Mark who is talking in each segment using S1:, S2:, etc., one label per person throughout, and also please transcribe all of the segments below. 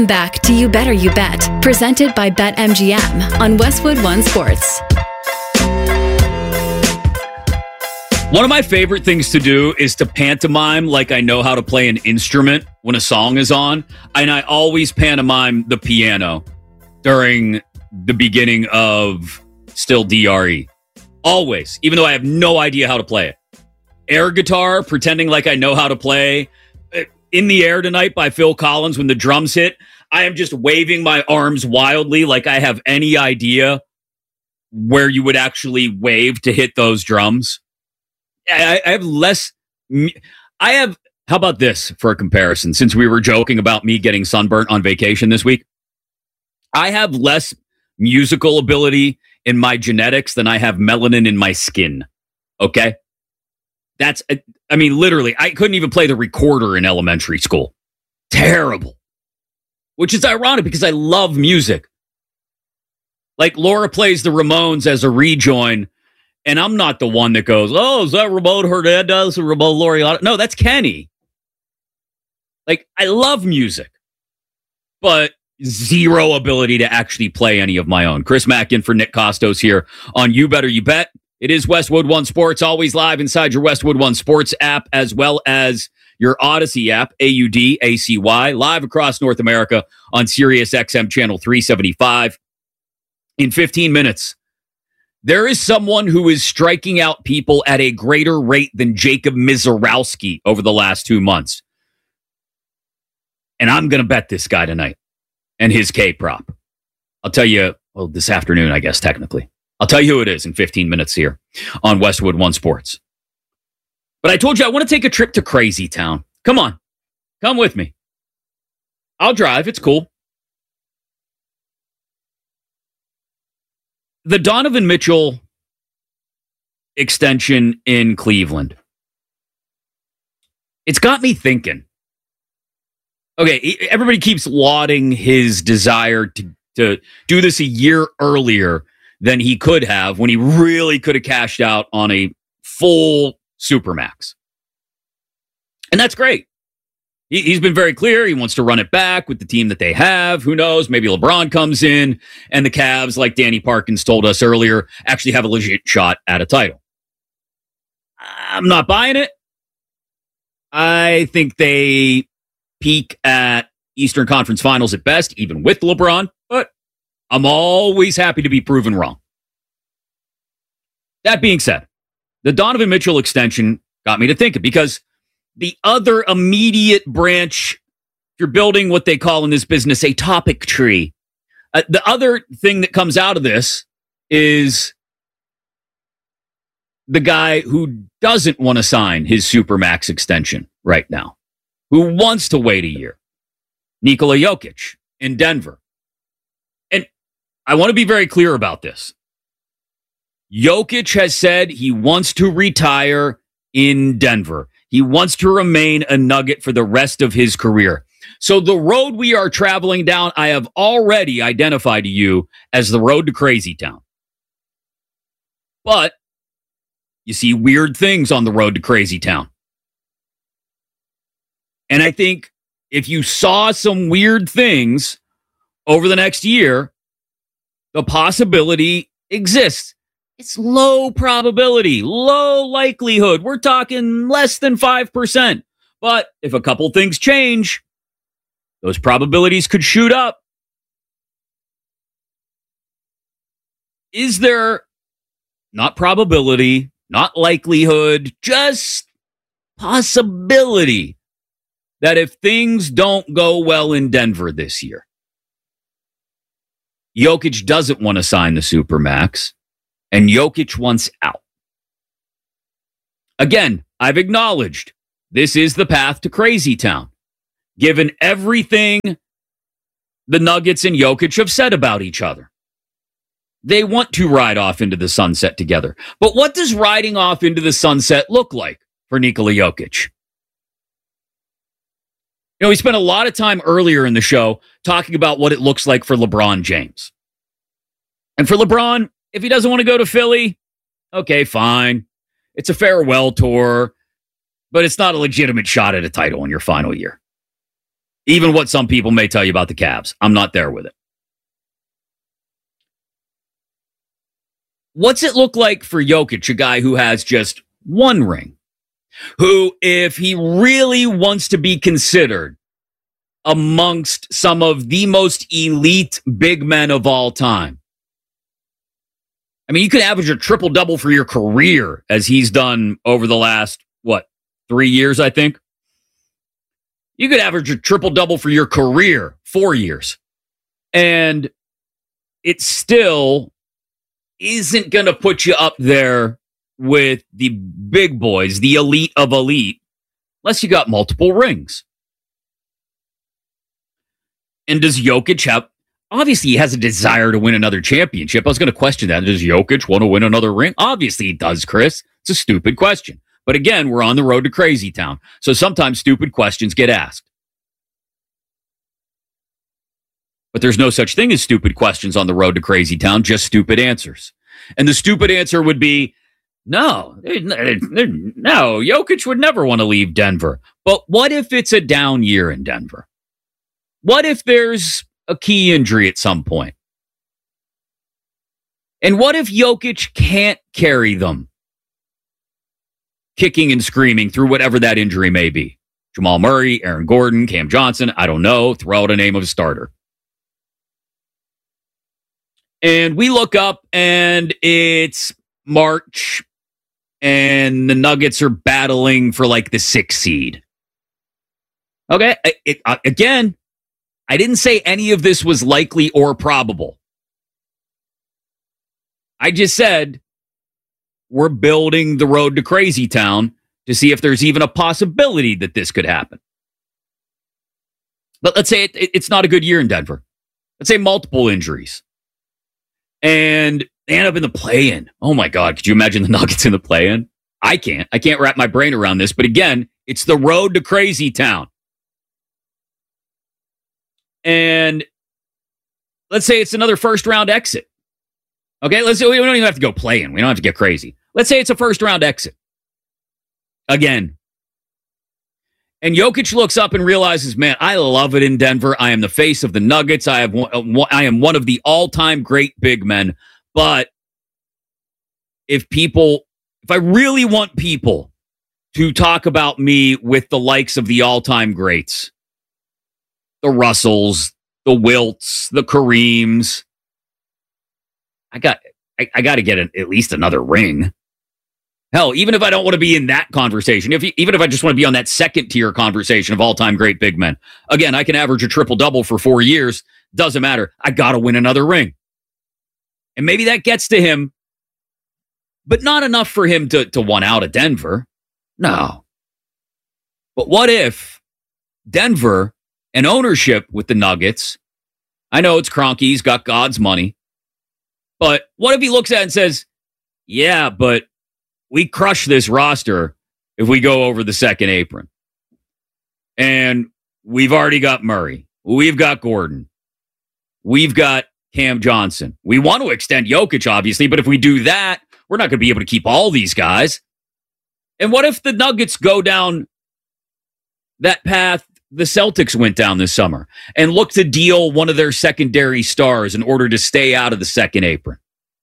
S1: Back to You Better You Bet, presented by BetMGM on Westwood One Sports.
S2: One of my favorite things to do is to pantomime like I know how to play an instrument when a song is on. And I always pantomime the piano during the beginning of Still DRE. Always, even though I have no idea how to play it. Air guitar, pretending like I know how to play In the Air Tonight by Phil Collins when the drums hit. I am just waving my arms wildly like I have any idea where you would actually wave to hit those drums. I have less. How about this for a comparison? Since we were joking about me getting sunburnt on vacation this week, I have less musical ability in my genetics than I have melanin in my skin. Okay? Literally, I couldn't even play the recorder in elementary school. Terrible. Which is ironic because I love music. Like Laura plays the Ramones as a rejoin, and I'm not the one that goes, oh, is that Ramon Hernandez or Ramon Laureano? No, that's Kenny. Like, I love music, but zero ability to actually play any of my own. Chris Mack in for Nick Costos here on You Better You Bet. It is Westwood One Sports, always live inside your Westwood One Sports app, as well as your Odyssey app, AUDACY, live across North America on Sirius XM channel 375. In 15 minutes, there is someone who is striking out people at a greater rate than Jacob Mizorowski over the last 2 months. And I'm going to bet this guy tonight and his K-prop. I'll tell you, well, this afternoon, I guess, technically. I'll tell you who it is in 15 minutes here on Westwood One Sports. But I told you I want to take a trip to Crazy Town. Come on. Come with me. I'll drive. It's cool. The Donovan Mitchell extension in Cleveland. It's got me thinking. Okay, everybody keeps lauding his desire to do this a year earlier than he could have when he really could have cashed out on a full Supermax. And that's great. He's been very clear. He wants to run it back with the team that they have. Who knows? Maybe LeBron comes in and the Cavs, like Danny Parkins told us earlier, actually have a legit shot at a title. I'm not buying it. I think they peak at Eastern Conference Finals at best, even with LeBron, but I'm always happy to be proven wrong. That being said, the Donovan Mitchell extension got me to thinking because the other immediate branch, if you're building what they call in this business a topic tree, the other thing that comes out of this is the guy who doesn't want to sign his Supermax extension right now, who wants to wait a year, Nikola Jokic in Denver. And I want to be very clear about this. Jokic has said he wants to retire in Denver. He wants to remain a Nugget for the rest of his career. So the road we are traveling down, I have already identified to you as the road to Crazy Town. But you see weird things on the road to Crazy Town. And I think if you saw some weird things over the next year, the possibility exists. It's low probability, low likelihood. We're talking less than 5%. But if a couple things change, those probabilities could shoot up. Is there not probability, not likelihood, just possibility that if things don't go well in Denver this year, Jokic doesn't want to sign the Supermax, and Jokic wants out? Again, I've acknowledged this is the path to Crazy Town, given everything the Nuggets and Jokic have said about each other. They want to ride off into the sunset together. But what does riding off into the sunset look like for Nikola Jokic? You know, we spent a lot of time earlier in the show talking about what it looks like for LeBron James. And for LeBron, if he doesn't want to go to Philly, okay, fine. It's a farewell tour, but it's not a legitimate shot at a title in your final year. Even what some people may tell you about the Cavs. I'm not there with it. What's it look like for Jokic, a guy who has just one ring, who, if he really wants to be considered amongst some of the most elite big men of all time? I mean, you could average a triple-double for your career, as he's done over the last, 3 years, I think? You could average a triple-double for your career, 4 years. And it still isn't going to put you up there with the big boys, the elite of elite, unless you got multiple rings. And does Jokic have... Obviously, he has a desire to win another championship. I was going to question that. Does Jokic want to win another ring? Obviously, he does, Chris. It's a stupid question. But again, we're on the road to crazy town. So sometimes stupid questions get asked. But there's no such thing as stupid questions on the road to crazy town, just stupid answers. And the stupid answer would be, no, Jokic would never want to leave Denver. But what if it's a down year in Denver? What if there's a key injury at some point? And what if Jokic can't carry them kicking and screaming through whatever that injury may be? Jamal Murray, Aaron Gordon, Cam Johnson, I don't know. Throw out a name of a starter. And we look up and it's March and the Nuggets are battling for like the 6th seed. Okay. Again, I didn't say any of this was likely or probable. I just said we're building the road to crazy town to see if there's even a possibility that this could happen. But let's say it's not a good year in Denver. Let's say multiple injuries. And they end up in the play-in. Oh my God, could you imagine the Nuggets in the play-in? I can't wrap my brain around this. But again, it's the road to crazy town. And let's say it's another first-round exit. Okay, let's say we don't even have to go play-in. We don't have to get crazy. Let's say it's a first-round exit. Again. And Jokic looks up and realizes, man, I love it in Denver. I am the face of the Nuggets. I am one of the all-time great big men. But if I really want people to talk about me with the likes of the all-time greats, the Russells, the Wilts, the Kareems, I got to get at least another ring. Hell, even if I don't want to be in that conversation, even if I just want to be on that second tier conversation of all-time great big men, again, I can average a triple-double for 4 years. Doesn't matter. I got to win another ring. And maybe that gets to him, but not enough for him to want out of Denver. No. But what if Denver and ownership with the Nuggets, I know it's Kroenke, he's got God's money, but what if he looks at it and says, yeah, but we crush this roster if we go over the second apron. And we've already got Murray. We've got Gordon. We've got Cam Johnson. We want to extend Jokic, obviously, but if we do that, we're not going to be able to keep all these guys. And what if the Nuggets go down that path the Celtics went down this summer and look to deal one of their secondary stars in order to stay out of the second apron?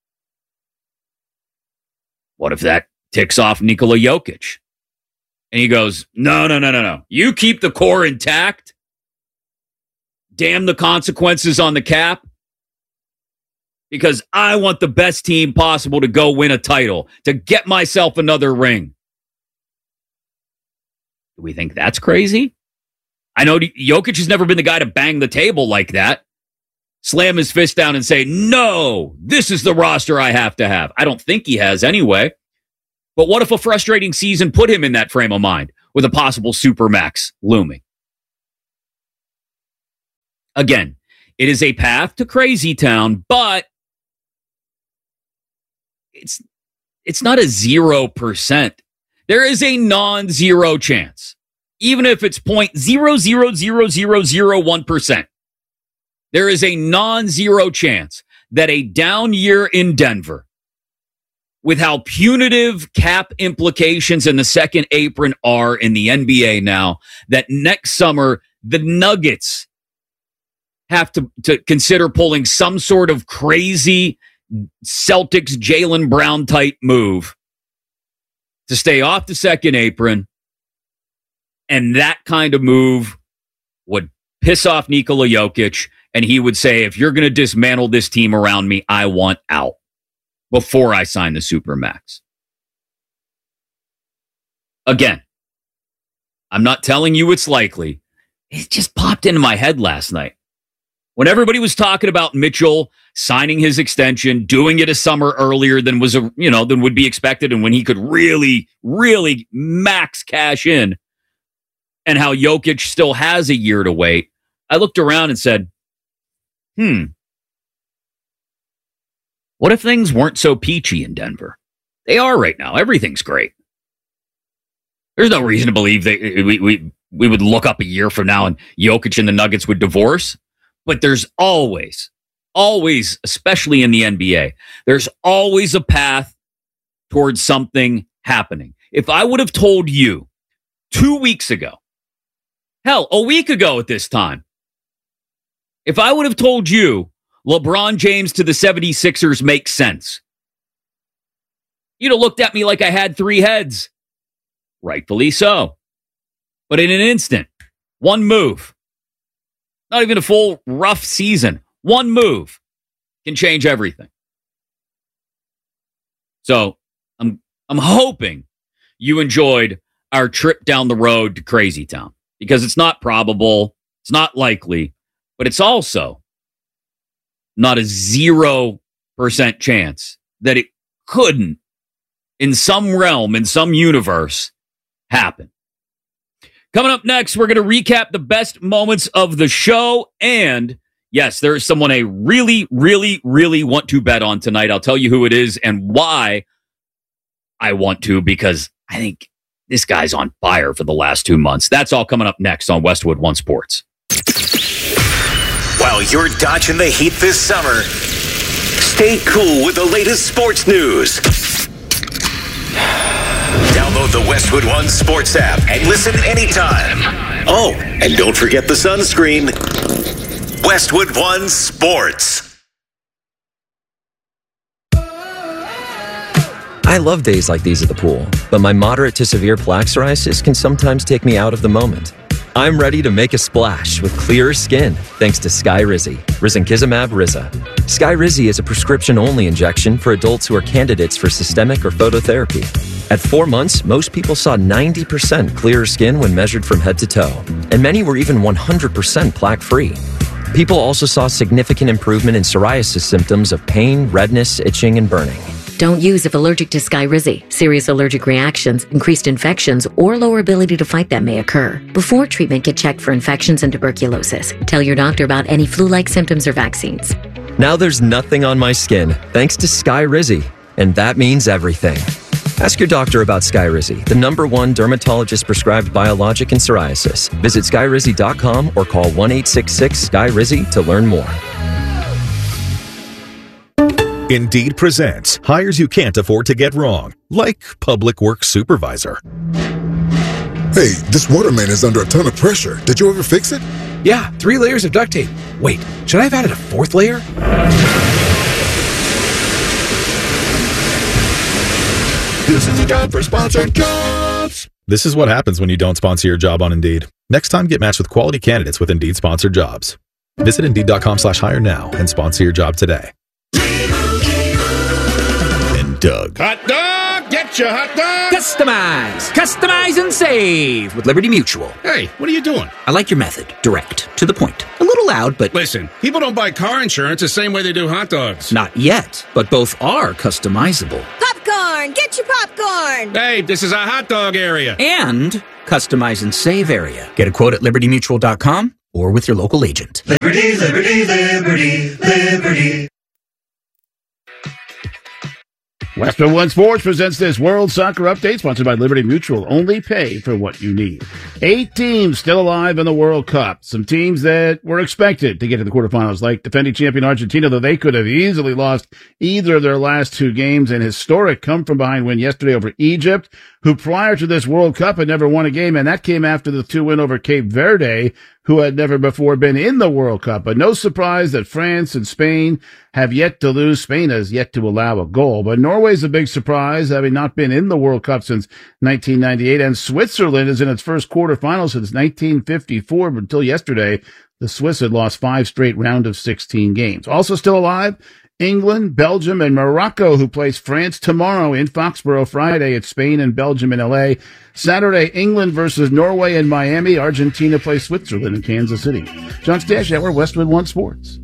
S2: What if that ticks off Nikola Jokic? And he goes, no. You keep the core intact. Damn the consequences on the cap. Because I want the best team possible to go win a title, to get myself another ring. Do we think that's crazy? I know Jokic has never been the guy to bang the table like that. Slam his fist down and say, no, this is the roster I have to have. I don't think he has anyway. But what if a frustrating season put him in that frame of mind with a possible supermax looming? Again, it is a path to crazy town, but it's not a 0%. There is a non-zero chance. Even if it's 0.00001%, there is a non-zero chance that a down year in Denver, with how punitive cap implications in the second apron are in the NBA now, that next summer the Nuggets have to consider pulling some sort of crazy Celtics Jaylen Brown type move to stay off the second apron, and that kind of move would piss off Nikola Jokic, and he would say, if you're going to dismantle this team around me, I want out before I sign the Supermax. Again, I'm not telling you it's likely. It just popped into my head last night. When everybody was talking about Mitchell signing his extension, doing it a summer earlier than than would be expected, and when he could really, really max cash in, and how Jokic still has a year to wait, I looked around and said, what if things weren't so peachy in Denver? They are right now. Everything's great. There's no reason to believe that we would look up a year from now and Jokic and the Nuggets would divorce. But there's always, especially in the NBA, there's always a path towards something happening. If I would have told you 2 weeks ago, hell, a week ago at this time, if I would have told you LeBron James to the 76ers makes sense, you'd have looked at me like I had three heads. Rightfully so. But in an instant, one move, not even a full rough season, one move can change everything. So I'm hoping you enjoyed our trip down the road to Crazy Town, because it's not probable, it's not likely, but it's also not a 0% chance that it couldn't, in some realm, in some universe, happen. Coming up next, we're going to recap the best moments of the show. And yes, there is someone I really, really, really want to bet on tonight. I'll tell you who it is and why I want to, because I think this guy's on fire for the last 2 months. That's all coming up next on Westwood One Sports.
S3: While you're dodging the heat this summer, stay cool with the latest sports news. Download the Westwood One Sports app and listen anytime. Oh, and don't forget the sunscreen. Westwood One Sports.
S4: I love days like these at the pool, but my moderate to severe plaque psoriasis can sometimes take me out of the moment. I'm ready to make a splash with clearer skin thanks to Skyrizi, risankizumab Riza. Skyrizi is a prescription-only injection for adults who are candidates for systemic or phototherapy. At 4 months, most people saw 90% clearer skin when measured from head to toe, and many were even 100% plaque-free. People also saw significant improvement in psoriasis symptoms of pain, redness, itching, and burning.
S5: Don't use if allergic to Skyrizi. Serious allergic reactions, increased infections, or lower ability to fight them may occur. Before treatment, get checked for infections and tuberculosis. Tell your doctor about any flu-like symptoms or vaccines.
S4: Now there's nothing on my skin thanks to Skyrizi, and that means everything. Ask your doctor about Skyrizi, the #1 dermatologist-prescribed biologic in psoriasis. Visit Skyrizi.com or call 1-866-SKYRIZI to learn more.
S6: Indeed presents hires you can't afford to get wrong, like public works supervisor.
S7: Hey, this water main is under a ton of pressure. Did you ever fix it?
S8: Yeah, 3 layers of duct tape. Wait, should I have added a 4th layer?
S7: This is a job for sponsored jobs.
S6: This is what happens when you don't sponsor your job on Indeed. Next time, get matched with quality candidates with Indeed sponsored jobs. Visit Indeed.com/hire now and sponsor your job today. And Doug.
S9: Hot dog! Get your hot dog!
S8: Customize! Customize and save with Liberty Mutual.
S9: Hey, what are you doing?
S8: I like your method. Direct. To the point. A little loud, but...
S9: Listen, people don't buy car insurance the same way they do hot dogs.
S8: Not yet, but both are customizable.
S10: Popcorn! Get your popcorn!
S9: Hey, this is a hot dog area.
S8: And customize and save area. Get a quote at libertymutual.com or with your local agent.
S11: Liberty, liberty, liberty, liberty.
S12: Westwood One Sports presents this World Soccer Update, sponsored by Liberty Mutual. Only pay for what you need. 8 teams still alive in the World Cup. Some teams that were expected to get to the quarterfinals, like defending champion Argentina, though they could have easily lost either of their last 2 games. An historic come-from-behind win yesterday over Egypt, who prior to this World Cup had never won a game, and that came after the 2 win over Cape Verde, who had never before been in the World Cup. But no surprise that France and Spain have yet to lose. Spain has yet to allow a goal. But Norway's a big surprise, having not been in the World Cup since 1998. And Switzerland is in its first quarterfinal since 1954. But until yesterday, the Swiss had lost 5 straight round of 16 games. Also still alive, England, Belgium, and Morocco, who plays France tomorrow in Foxborough. Friday, it's Spain and Belgium in L.A. Saturday, England versus Norway in Miami. Argentina plays Switzerland in Kansas City. John Stashauer, Westwood One Sports.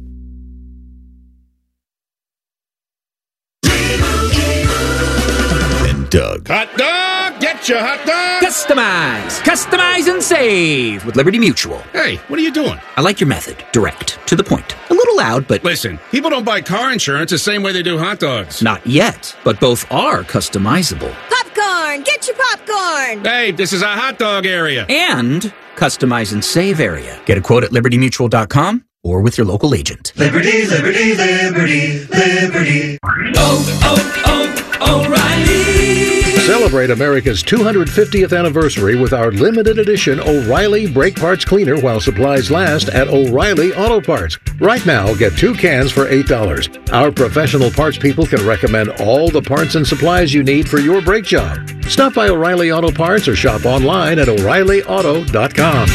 S13: And Doug.
S9: Hot dog! Get your hot dog!
S8: Customize and save with Liberty Mutual.
S9: Hey, what are you doing?
S8: I like your method. Direct, to the point. A little loud, but...
S9: Listen, people don't buy car insurance the same way they do hot dogs.
S8: Not yet, but both are customizable.
S10: Popcorn! Get your popcorn!
S9: Hey, this is a hot dog area.
S8: And customize and save area. Get a quote at libertymutual.com or with your local agent.
S11: Liberty, liberty, liberty, liberty.
S14: O'Reilly. Celebrate America's 250th anniversary with our limited edition O'Reilly Brake Parts Cleaner while supplies last at O'Reilly Auto Parts. Right now, get 2 cans for $8. Our professional parts people can recommend all the parts and supplies you need for your brake job. Stop by O'Reilly Auto Parts or shop online at O'ReillyAuto.com.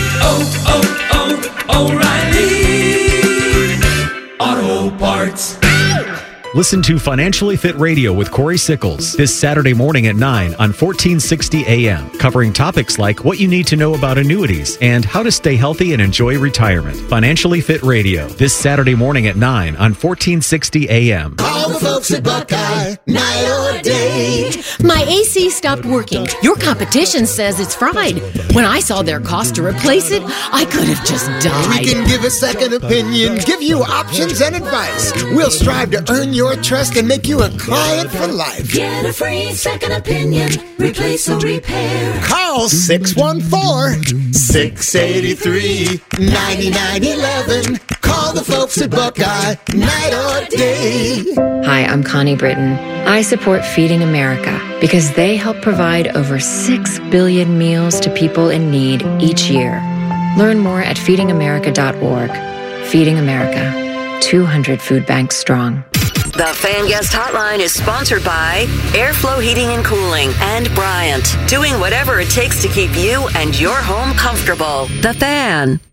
S11: O'Reilly Auto Parts.
S15: Listen to Financially Fit Radio with Corey Sickles this Saturday morning at 9 on 1460 AM, covering topics like what you need to know about annuities and how to stay healthy and enjoy retirement. Financially Fit Radio this Saturday morning at 9 on 1460 AM.
S16: Call the folks at Buckeye, night or day.
S17: My AC stopped working. Your competition says it's fried. When I saw their cost to replace it, I could have just died.
S16: We can give a second opinion, give you options and advice. We'll strive to earn your trust and make you a client for life.
S11: Get a free second opinion. Replace or repair.
S16: Call 614-683-9911. Call the folks at Buckeye, night or day.
S5: Hi, I'm Connie Britton. I support Feeding America because they help provide over 6 billion meals to people in need each year. Learn more at feedingamerica.org. Feeding America, 200 food banks strong.
S18: The Fan Guest Hotline is sponsored by Airflow Heating and Cooling and Bryant, doing whatever it takes to keep you and your home comfortable. The Fan.